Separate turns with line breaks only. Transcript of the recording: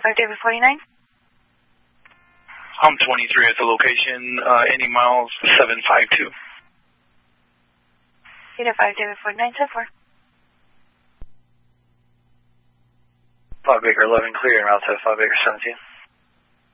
5 David 49.
I'm 23 at the location, 80 miles, 752.
5 David 49, 10-4.
5 Baker 11, clear, and route to 5 Baker 17.